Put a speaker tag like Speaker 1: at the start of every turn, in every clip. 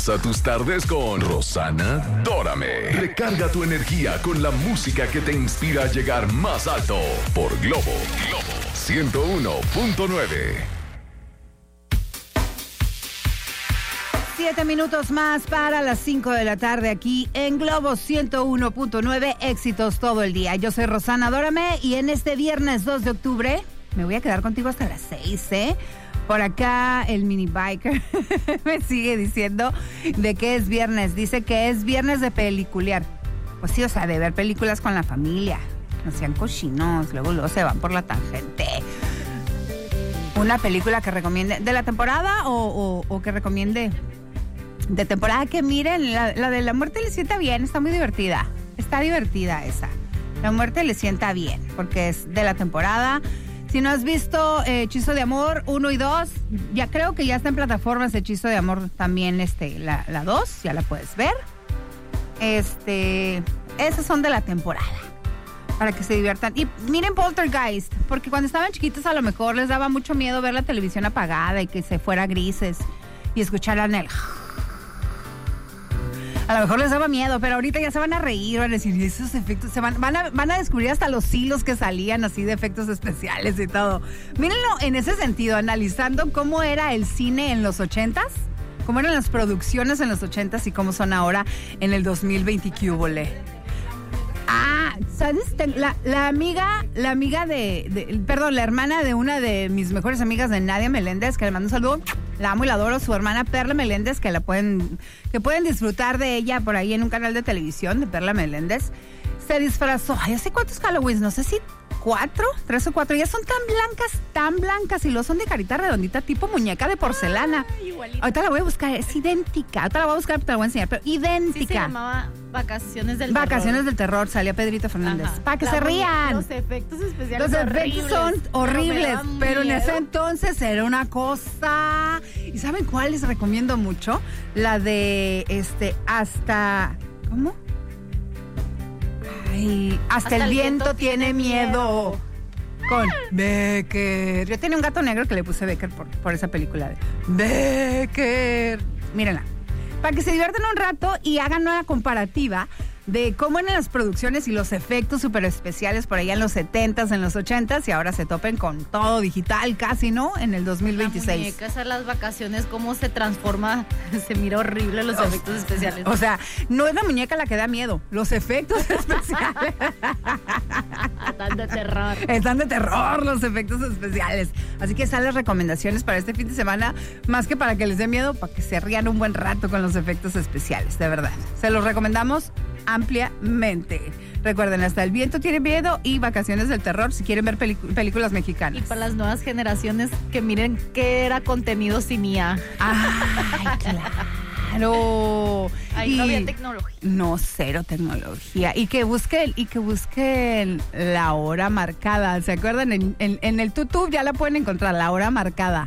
Speaker 1: Pasa tus tardes con Rosana Dórame. Recarga tu energía con la música que te inspira a llegar más alto por Globo 101.9.
Speaker 2: 7 minutos más para las 5 de la tarde aquí en Globo 101.9, éxitos todo el día. Yo soy Rosana Dórame y en este viernes 2 de octubre me voy a quedar contigo hasta las 6, ¿eh? Por acá el mini biker me sigue diciendo de que es viernes. Dice que es viernes de peliculear. Pues sí, o sea, de ver películas con la familia. No sean cochinos, luego se van por la tangente. Una película que recomiende de la temporada o que recomiende de temporada que miren. La de La muerte le sienta bien, está muy divertida. Está divertida esa. La muerte le sienta bien porque es de la temporada. Si no has visto Hechizo de Amor 1 y 2, ya creo que ya está en plataformas Hechizo de Amor también, la 2, ya la puedes ver. Esas son de la temporada, para que se diviertan. Y miren Poltergeist, porque cuando estaban chiquitos a lo mejor les daba mucho miedo ver la televisión apagada y que se fuera grises y escucharan el... A lo mejor les daba miedo, pero ahorita ya se van a reír, van a decir, esos efectos, van a descubrir hasta los hilos que salían así de efectos especiales y todo. Mírenlo en ese sentido, analizando cómo era el cine en los 80s, cómo eran las producciones en los 80s y cómo son ahora en el 2020. ¿Qué hubole? ¿Sabes? La hermana de una de mis mejores amigas de Nadia Meléndez, que le mando un saludo, la amo y la adoro, su hermana Perla Meléndez, que pueden disfrutar de ella por ahí en un canal de televisión de Perla Meléndez, se disfrazó, ¿hace cuántos Halloweens? No sé si 3 o 4, ya son tan blancas, y lo son de carita redondita, tipo muñeca de porcelana. Igualita. Ahorita la voy a buscar, es idéntica, te la voy a enseñar, pero idéntica. Sí, se llamaba
Speaker 3: Vacaciones del
Speaker 2: Terror, salía Pedrito Fernández.
Speaker 3: Ajá.
Speaker 2: Para que se rían.
Speaker 3: Los efectos especiales
Speaker 2: son horribles, pero en ese entonces era una cosa. ¿Y saben cuál les recomiendo mucho? La de ¿cómo? Ay, hasta el viento tiene miedo. Con Becker. Yo tenía un gato negro que le puse Becker por esa película de Becker. Mírenla. Para que se diviertan un rato y hagan una comparativa de cómo eran las producciones y los efectos súper especiales por allá en los 70s, en los 80s, y ahora se topen con todo digital casi, ¿no? En el 2026.
Speaker 3: La muñeca, a las vacaciones, cómo se transforma, se mira horrible los efectos especiales.
Speaker 2: O sea, no es la muñeca la que da miedo, los efectos especiales. Están de terror los efectos especiales. Así que están las recomendaciones para este fin de semana, más que para que les dé miedo, para que se rían un buen rato con los efectos especiales, de verdad. Se los recomendamos ampliamente. Recuerden, hasta el viento tiene miedo y Vacaciones del Terror si quieren ver películas mexicanas.
Speaker 3: Y para las nuevas generaciones que miren qué era contenido sin IA.
Speaker 2: ¡Ay, claro!
Speaker 3: Ahí no había tecnología.
Speaker 2: No, cero tecnología. Y que busquen La Hora Marcada. ¿Se acuerdan? En el YouTube ya la pueden encontrar, La Hora Marcada.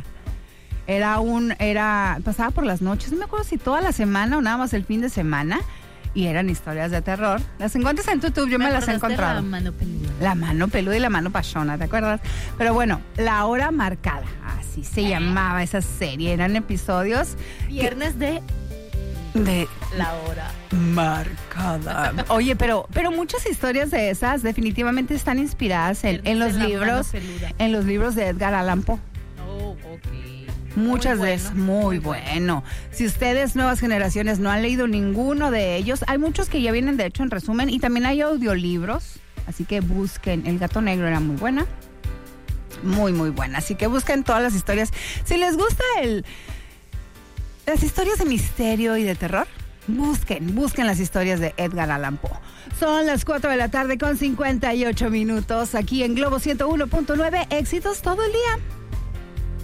Speaker 2: Pasaba por las noches, no me acuerdo si toda la semana o nada más el fin de semana. Y eran historias de terror. Las encuentras en YouTube, yo me las he encontrado.
Speaker 3: La mano peluda.
Speaker 2: La mano peluda y la mano pachona, ¿te acuerdas? Pero bueno, La Hora Marcada, así se llamaba esa serie. Eran episodios.
Speaker 3: Viernes de La Hora
Speaker 2: Marcada. Oye, pero muchas historias de esas definitivamente están inspiradas en los libros de Edgar Allan Poe.
Speaker 3: Oh, ok.
Speaker 2: Muchas veces, muy bueno. Si ustedes, nuevas generaciones, no han leído ninguno de ellos, hay muchos que ya vienen de hecho en resumen y también hay audiolibros, así que busquen. El Gato Negro era muy buena, muy buena, así que busquen todas las historias. Si les gusta las historias de misterio y de terror, busquen las historias de Edgar Allan Poe. Son las 4 de la tarde con 58 minutos aquí en Globo 101.9, éxitos todo el día.